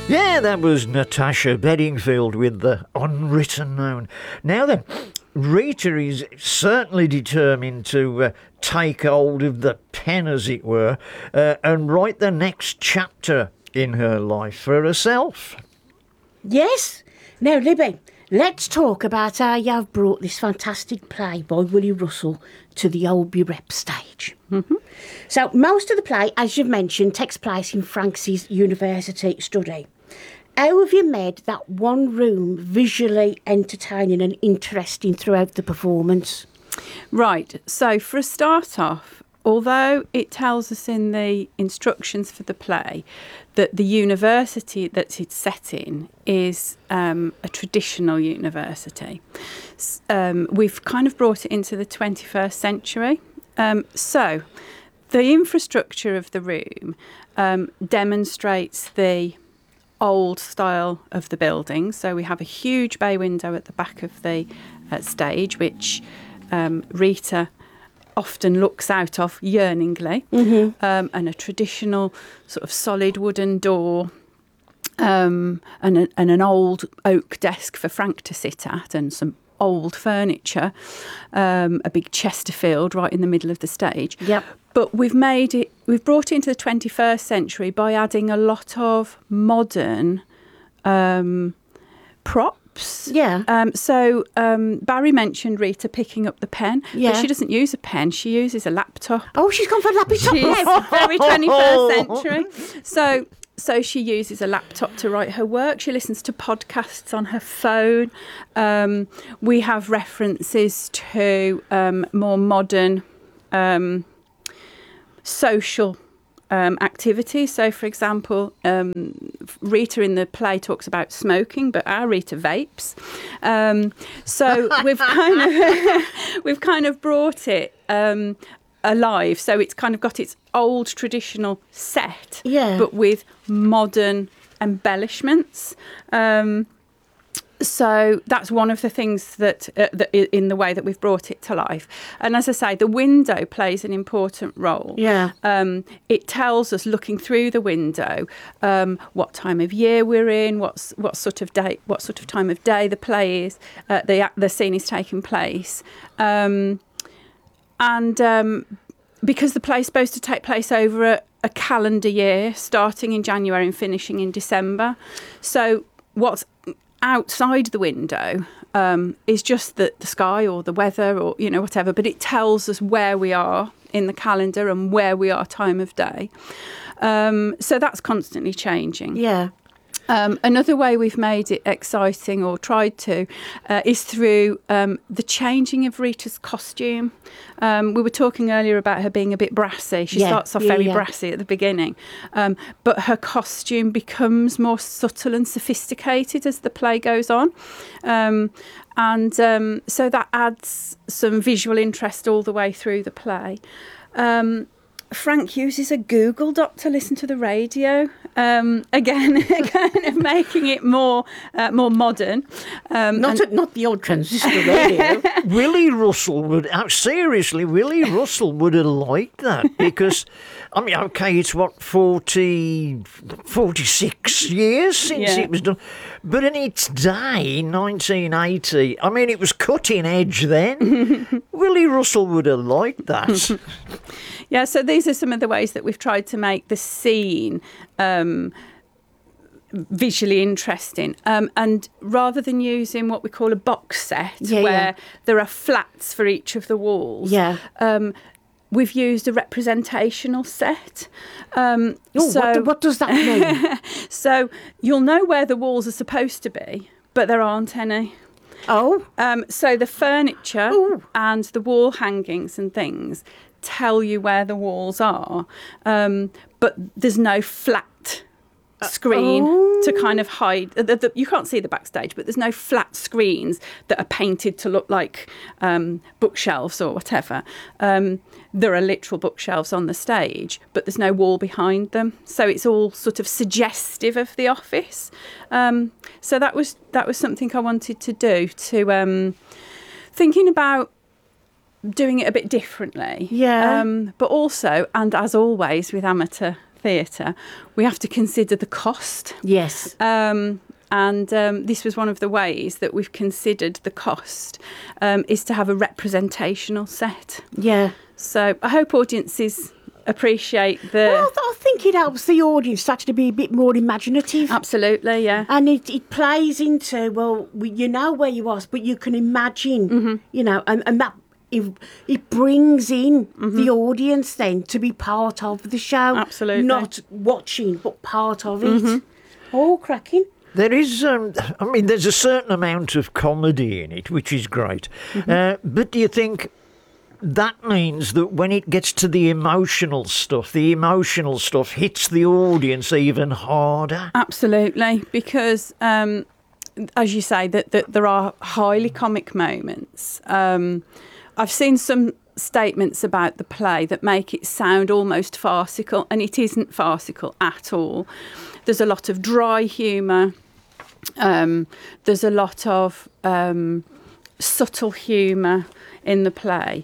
Yeah, that was Natasha Bedingfield with the Unwritten Noun. Now then, Rita is certainly determined to take hold of the pen, as it were, and write the next chapter in her life for herself. Yes. Now, Libby, let's talk about how you've brought this fantastic play by Willie Russell to the Oldby Rep stage. Mm-hmm. So, most of the play, as you've mentioned, takes place in Frank's university study. How have you made that one room visually entertaining and interesting throughout the performance? Right, so for a start off, although it tells us in the instructions for the play that the university that it's set in is a traditional university, we've kind of brought it into the 21st century. So the infrastructure of the room demonstrates the old style of the building. So we have a huge bay window at the back of the stage, which Rita often looks out of yearningly, and a traditional sort of solid wooden door, and an old oak desk for Frank to sit at, and some old furniture, a big Chesterfield right in the middle of the stage. Yep. But we've brought it into the 21st century by adding a lot of modern props. Yeah. So Barry mentioned Rita picking up the pen, Yeah. but she doesn't use a pen. She uses a laptop. Oh, she's gone for a laptop She's now. very 21st century. So she uses a laptop to write her work. She listens to podcasts on her phone. We have references to more modern social activities. So, for example, Rita in the play talks about smoking, but our Rita vapes. So we've kind of brought it alive. So it's kind of got its old traditional set, but with modern embellishments. So that's one of the things that in the way that we've brought it to life. And as I say, the window plays an important role. Yeah. It tells us, looking through the window, what time of year we're in, what sort of time of day the play is, the scene is taking place. Because the play is supposed to take place over a calendar year, starting in January and finishing in December. So what's outside the window is just the sky or the weather or, whatever, but it tells us where we are in the calendar and where we are time of day. So that's constantly changing. Yeah. Another way we've made it exciting, or tried to, is through the changing of Rita's costume. We were talking earlier about her being a bit brassy. She starts off very brassy at the beginning, but her costume becomes more subtle and sophisticated as the play goes on. So that adds some visual interest all the way through the play. Frank uses a Google Doc to listen to the radio. Again, kind of making it more modern. Not the old transistor radio. Willie Russell would have liked that, because, I mean, okay, it's 46 years since it was done. But in its day, in 1980, I mean, it was cutting edge then. Willie Russell would have liked that. Yeah, so these are some of the ways that we've tried to make the scene visually interesting. And rather than using what we call a box set, where there are flats for each of the walls, we've used a representational set. What does that mean? So you'll know where the walls are supposed to be, but there aren't any. Oh. So the furniture and the wall hangings and things tell you where the walls are, but there's no flat screen to kind of hide. You can't see the backstage, but there's no flat screens that are painted to look like bookshelves or whatever. There are literal bookshelves on the stage, but there's no wall behind them. So it's all sort of suggestive of the office. So that was something I wanted to do, to thinking about doing it a bit differently. Yeah. But also, and as always with amateur theatre, we have to consider the cost. Yes. And this was one of the ways that we've considered the cost, is to have a representational set. Yeah. So I hope audiences appreciate the... Well, I think it helps the audience to actually be a bit more imaginative. Absolutely, yeah. And it plays into, you know where you are, but you can imagine, you know, and that it brings in the audience then to be part of the show. Absolutely. Not watching, but part of it. Oh, cracking. There is, there's a certain amount of comedy in it, which is great. But do you think that means that when it gets to the emotional stuff hits the audience even harder? Absolutely, because as you say, that there are highly comic moments. I've seen some statements about the play that make it sound almost farcical, and it isn't farcical at all. There's a lot of dry humour. There's a lot of subtle humour in the play.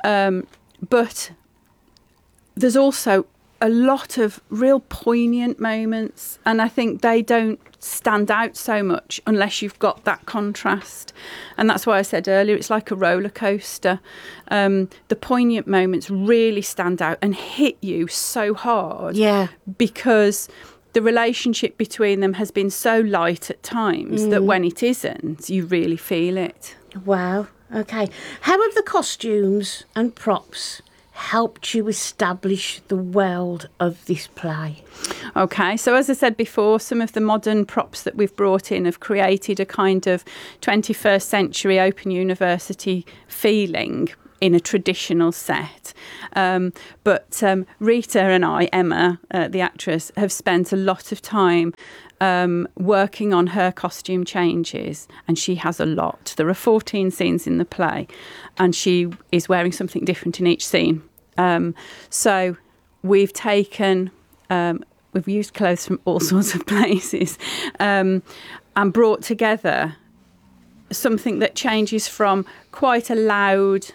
But there's also a lot of real poignant moments, and I think they don't stand out so much unless you've got that contrast. And that's why I said earlier, it's like a roller coaster. The poignant moments really stand out and hit you so hard. Yeah. Because the relationship between them has been so light at times that when it isn't, you really feel it. Wow. Okay. How have the costumes and props helped you establish the world of this play? Okay, so as I said before, some of the modern props that we've brought in have created a kind of 21st century open university feeling in a traditional set. But Rita and I, Emma, the actress, have spent a lot of time working on her costume changes, and she has a lot. There are 14 scenes in the play, and she is wearing something different in each scene. So we've taken, we've used clothes from all sorts of places, and brought together something that changes from quite a loud,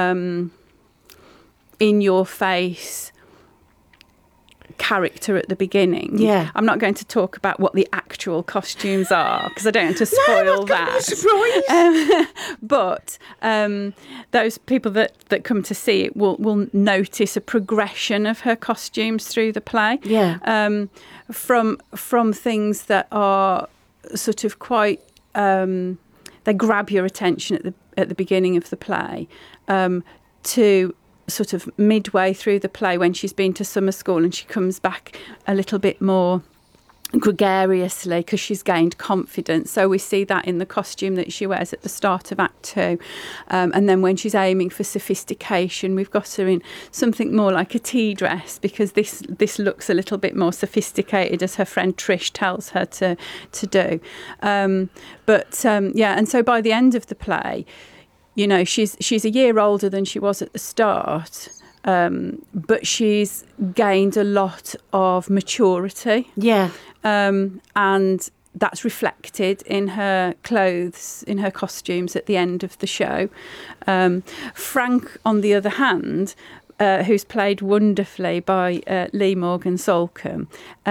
in-your-face character at the beginning. Yeah. I'm not going to talk about what the actual costumes are because I don't want to spoil that. But those people that come to see it will notice a progression of her costumes through the play. Yeah. From things that are sort of quite they grab your attention at the beginning of the play, to sort of midway through the play when she's been to summer school and she comes back a little bit more gregariously because she's gained confidence. So we see that in the costume that she wears at the start of Act 2. And then when she's aiming for sophistication, we've got her in something more like a tea dress because this looks a little bit more sophisticated, as her friend Trish tells her to do. And so by the end of the play, you know, she's a year older than she was at the start, but she's gained a lot of maturity. Yeah. And that's reflected in her clothes, in her costumes at the end of the show. Frank, on the other hand, who's played wonderfully by Lee Morgan Solcombe,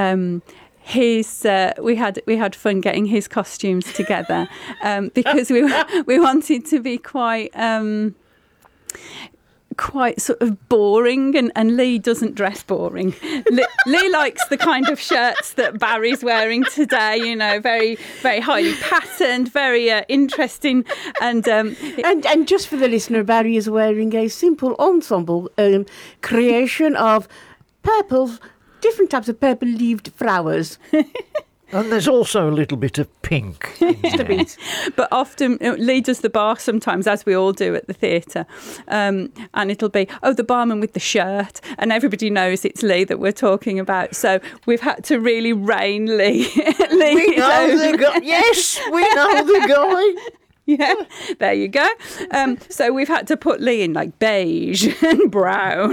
we had fun getting his costumes together because we wanted to be quite sort of boring, and Lee doesn't dress boring. Lee likes the kind of shirts that Barry's wearing today, you know, very, very highly patterned, very interesting. And just for the listener, Barry is wearing a simple ensemble creation of different types of purple-leaved flowers. And there's also a little bit of pink. Just a bit. But often Lee does the bar sometimes, as we all do at the theatre. And it'll be, the barman with the shirt. And everybody knows it's Lee that we're talking about. So we've had to really rein Lee. We know the guy. Yes, we know the guy. Yeah, there you go. So we've had to put Lee in like beige and brown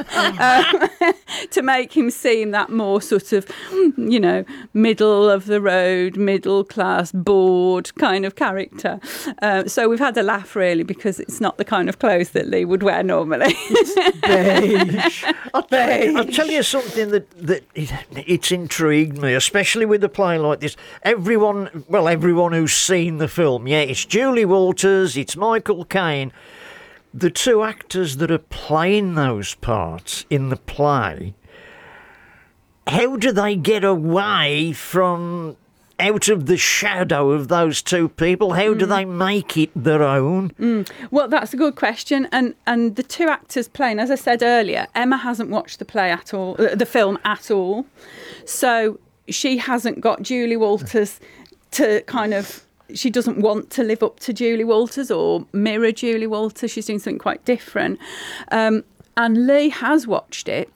to make him seem that more sort of, middle of the road, middle class, bored kind of character. So we've had a laugh really because it's not the kind of clothes that Lee would wear normally. Beige. I'll tell you something that it's intrigued me, especially with a play like this. Everyone who's seen the film, it's Julie Walters, it's Michael Caine. The two actors that are playing those parts in the play, how do they get away from out of the shadow of those two people? How do they make it their own? Well, that's a good question. And the two actors playing, as I said earlier, Emma hasn't watched the play at all, the film at all. So she hasn't got Julie Walters to kind of... She doesn't want to live up to Julie Walters or mirror Julie Walters. She's doing something quite different. And Lee has watched it,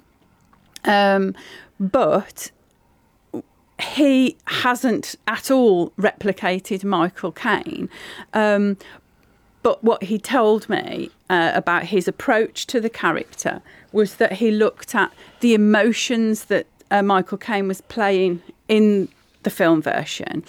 but he hasn't at all replicated Michael Caine. But what he told me about his approach to the character was that he looked at the emotions that Michael Caine was playing in the film version,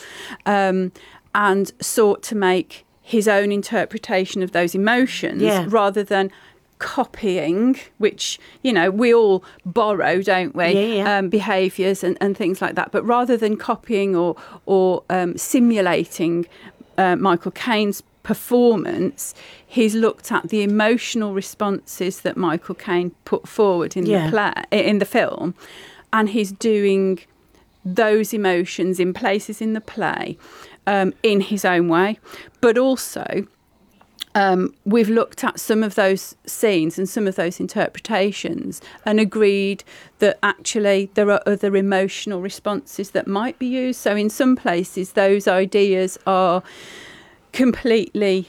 and sought to make his own interpretation of those emotions rather than copying, which, we all borrow, don't we? Behaviours and things like that. But rather than copying or simulating Michael Caine's performance, he's looked at the emotional responses that Michael Caine put forward in the film, and he's doing those emotions in places in the play in his own way. But also we've looked at some of those scenes and some of those interpretations and agreed that actually there are other emotional responses that might be used. So in some places those ideas are completely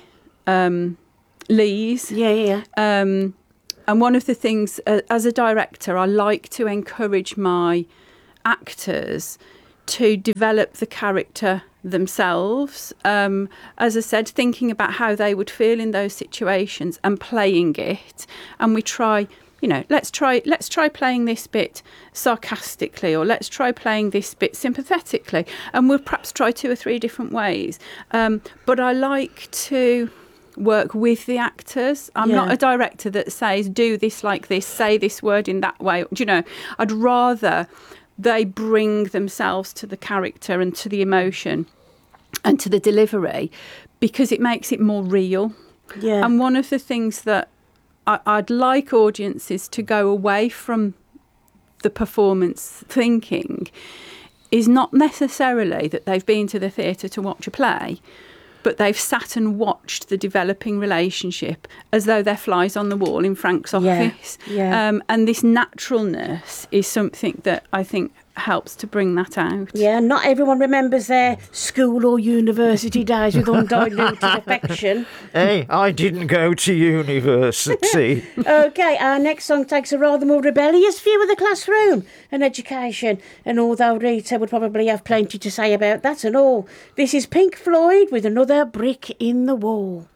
Lee's. And one of the things as a director, I like to encourage my actors to develop the character themselves. As I said, thinking about how they would feel in those situations and playing it. And we try, let's try playing this bit sarcastically, or let's try playing this bit sympathetically. And we'll perhaps try 2 or 3 different ways. But I like to work with the actors. I'm not a director that says, do this like this, say this word in that way. I'd rather they bring themselves to the character and to the emotion and to the delivery, because it makes it more real. And one of the things that I'd like audiences to go away from the performance thinking is not necessarily that they've been to the theatre to watch a play, but they've sat and watched the developing relationship as though they're flies on the wall in Frank's office. And this naturalness is something that I think helps to bring that out. Not everyone remembers their school or university days with undiluted affection. Hey, I didn't go to university. OK, our next song takes a rather more rebellious view of the classroom and education, and although Rita would probably have plenty to say about that and all, this is Pink Floyd with Another Brick in the Wall.